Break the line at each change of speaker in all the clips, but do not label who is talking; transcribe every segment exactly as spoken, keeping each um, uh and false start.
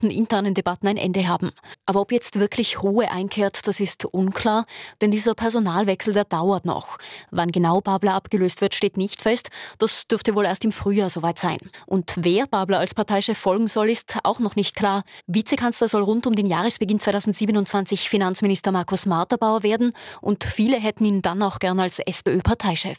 internen Debatten ein Ende haben. Aber ob jetzt wirklich Ruhe einkehrt, das ist unklar, denn dieser Personalwechsel, der dauert noch. Wann genau Babler abgelöst wird, steht nicht fest. Das dürfte wohl erst im Frühjahr soweit sein. Und wer Babler als Parteichef folgen soll, ist auch noch nicht klar. Vizekanzler soll rund um den Jahresbeginn zweitausendsiebenundzwanzig Finanzminister Markus Marterbauer werden und viele hätten ihn dann auch gern als SPÖ-Parteichef.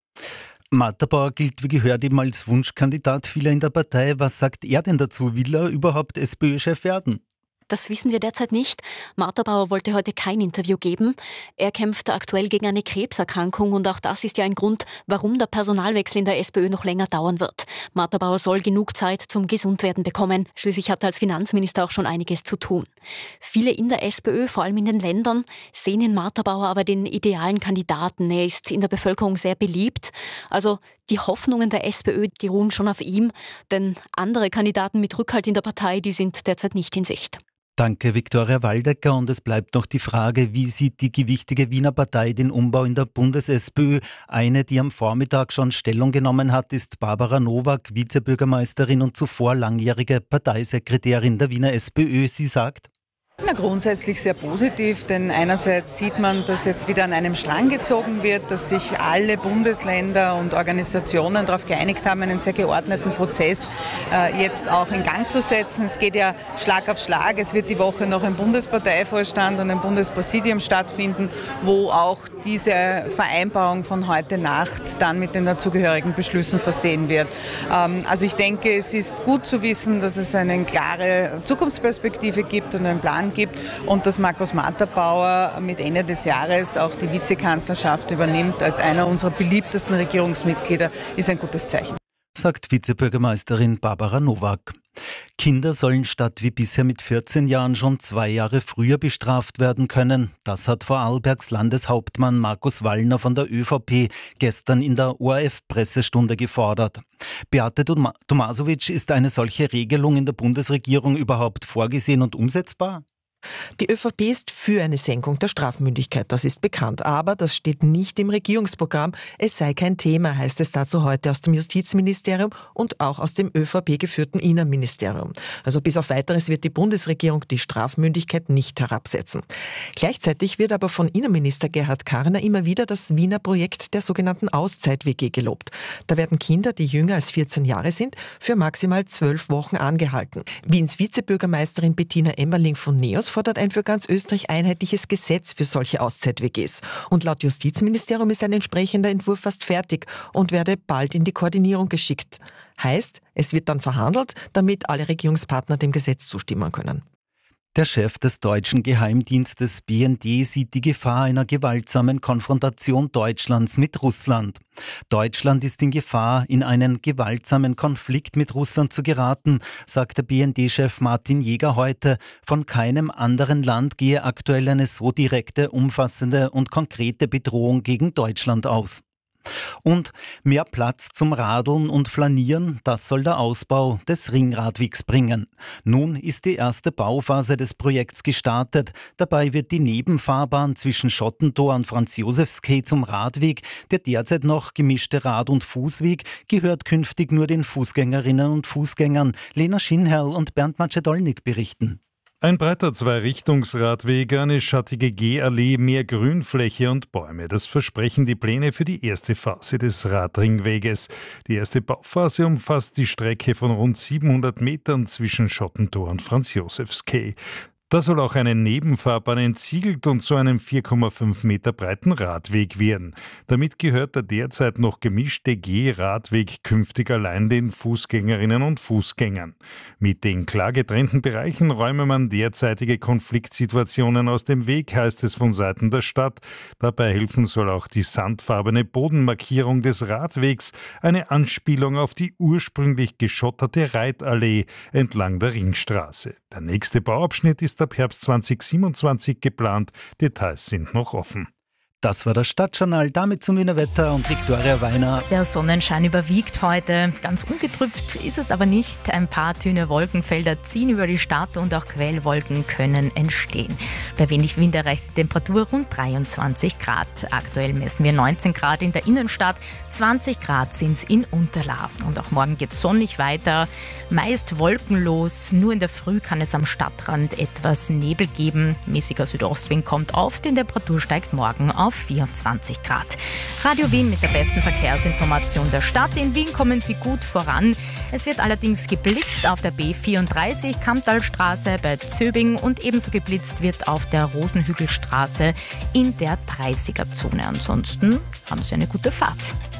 Marterbauer gilt wie gehört eben als Wunschkandidat vieler in der Partei. Was sagt er denn dazu? Will er überhaupt SPÖ-Chef werden?
Das wissen wir derzeit nicht. Marterbauer wollte heute kein Interview geben. Er kämpft aktuell gegen eine Krebserkrankung und auch das ist ja ein Grund, warum der Personalwechsel in der SPÖ noch länger dauern wird. Marterbauer soll genug Zeit zum Gesundwerden bekommen. Schließlich hat er als Finanzminister auch schon einiges zu tun. Viele in der SPÖ, vor allem in den Ländern, sehen in Marterbauer aber den idealen Kandidaten. Er ist in der Bevölkerung sehr beliebt. Also die Hoffnungen der SPÖ, die ruhen schon auf ihm, denn andere Kandidaten mit Rückhalt in der Partei, die sind derzeit nicht in Sicht.
Danke, Viktoria Waldecker. Und es bleibt noch die Frage, wie sieht die gewichtige Wiener Partei den Umbau in der Bundes-SPÖ? Eine, die am Vormittag schon Stellung genommen hat, ist Barbara Nowak, Vizebürgermeisterin und zuvor langjährige Parteisekretärin der Wiener SPÖ. Sie sagt:
Na, grundsätzlich sehr positiv, denn einerseits sieht man, dass jetzt wieder an einem Strang gezogen wird, dass sich alle Bundesländer und Organisationen darauf geeinigt haben, einen sehr geordneten Prozess äh, jetzt auch in Gang zu setzen. Es geht ja Schlag auf Schlag. Es wird die Woche noch ein Bundesparteivorstand und ein Bundespräsidium stattfinden, wo auch diese Vereinbarung von heute Nacht dann mit den dazugehörigen Beschlüssen versehen wird. Ähm, also ich denke, es ist gut zu wissen, dass es eine klare Zukunftsperspektive gibt und einen Plan gibt und dass Markus Marterbauer mit Ende des Jahres auch die Vizekanzlerschaft übernimmt als einer unserer beliebtesten Regierungsmitglieder, ist ein gutes Zeichen.
Sagt Vizebürgermeisterin Barbara Nowak. Kinder sollen statt wie bisher mit vierzehn Jahren schon zwei Jahre früher bestraft werden können. Das hat Vorarlbergs Landeshauptmann Markus Wallner von der ÖVP gestern in der O R F-Pressestunde gefordert. Beate Tomasovic, ist eine solche Regelung in der Bundesregierung überhaupt vorgesehen und umsetzbar?
Die ÖVP ist für eine Senkung der Strafmündigkeit, das ist bekannt. Aber das steht nicht im Regierungsprogramm. Es sei kein Thema, heißt es dazu heute aus dem Justizministerium und auch aus dem ÖVP-geführten Innenministerium. Also bis auf Weiteres wird die Bundesregierung die Strafmündigkeit nicht herabsetzen. Gleichzeitig wird aber von Innenminister Gerhard Karner immer wieder das Wiener Projekt der sogenannten Auszeit-W G gelobt. Da werden Kinder, die jünger als vierzehn Jahre sind, für maximal zwölf Wochen angehalten. Wiens Vizebürgermeisterin Bettina Emmerling von NEOS fordert ein für ganz Österreich einheitliches Gesetz für solche Auszeit-W Gs. Und laut Justizministerium ist ein entsprechender Entwurf fast fertig und werde bald in die Koordinierung geschickt. Heißt, es wird dann verhandelt, damit alle Regierungspartner dem Gesetz zustimmen können.
Der Chef des deutschen Geheimdienstes B N D sieht die Gefahr einer gewaltsamen Konfrontation Deutschlands mit Russland. Deutschland ist in Gefahr, in einen gewaltsamen Konflikt mit Russland zu geraten, sagt der B N D-Chef Martin Jäger heute. Von keinem anderen Land gehe aktuell eine so direkte, umfassende und konkrete Bedrohung gegen Deutschland aus. Und mehr Platz zum Radeln und Flanieren, das soll der Ausbau des Ringradwegs bringen. Nun ist die erste Bauphase des Projekts gestartet. Dabei wird die Nebenfahrbahn zwischen Schottentor und Franz-Josefs-Quai zum Radweg, der derzeit noch gemischte Rad- und Fußweg, gehört künftig nur den Fußgängerinnen und Fußgängern. Lena Schinherl und Bernd Macedolnik berichten.
Ein breiter Zweirichtungsradweg, eine schattige Gehallee, mehr Grünfläche und Bäume. Das versprechen die Pläne für die erste Phase des Radringweges. Die erste Bauphase umfasst die Strecke von rund siebenhundert Metern zwischen Schottentor und Franz-Josefs-Quai. Da soll auch eine Nebenfahrbahn entsiegelt und zu einem vier Komma fünf Meter breiten Radweg werden. Damit gehört der derzeit noch gemischte Geh-Radweg künftig allein den Fußgängerinnen und Fußgängern. Mit den klar getrennten Bereichen räume man derzeitige Konfliktsituationen aus dem Weg, heißt es von Seiten der Stadt. Dabei helfen soll auch die sandfarbene Bodenmarkierung des Radwegs, eine Anspielung auf die ursprünglich geschotterte Reitallee entlang der Ringstraße. Der nächste Bauabschnitt ist ab Herbst zwanzig siebenundzwanzig geplant. Details sind noch offen.
Das war das Stadtjournal, damit zum Wiener Wetter und Viktoria Weiner.
Der Sonnenschein überwiegt heute. Ganz ungetrübt ist es aber nicht. Ein paar dünne Wolkenfelder ziehen über die Stadt und auch Quellwolken können entstehen. Bei wenig Wind erreicht die Temperatur rund dreiundzwanzig Grad. Aktuell messen wir neunzehn Grad in der Innenstadt, zwanzig Grad sind es in Unterlaa. Und auch morgen geht es sonnig weiter, meist wolkenlos. Nur in der Früh kann es am Stadtrand etwas Nebel geben. Mäßiger Südostwind kommt auf, die Temperatur steigt morgen auf vierundzwanzig Grad. Radio Wien mit der besten Verkehrsinformation der Stadt. In Wien kommen Sie gut voran. Es wird allerdings geblitzt auf der B vierunddreißig, Kamptalstraße bei Zöbing, und ebenso geblitzt wird auf der Rosenhügelstraße in der dreißiger-Zone. Ansonsten haben Sie eine gute Fahrt.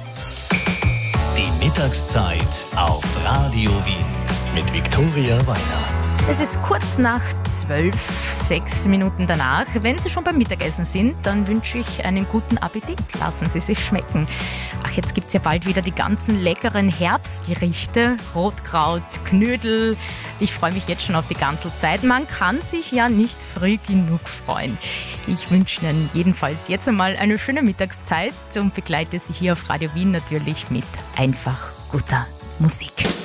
Die Mittagszeit auf Radio Wien mit Viktoria Weiner.
Es ist kurz nach zwölf, sechs Minuten danach. Wenn Sie schon beim Mittagessen sind, dann wünsche ich einen guten Appetit. Lassen Sie sich schmecken. Ach, jetzt gibt es ja bald wieder die ganzen leckeren Herbstgerichte. Rotkraut, Knödel. Ich freue mich jetzt schon auf die ganze Zeit. Man kann sich ja nicht früh genug freuen. Ich wünsche Ihnen jedenfalls jetzt einmal eine schöne Mittagszeit und begleite Sie hier auf Radio Wien natürlich mit einfach guter Musik.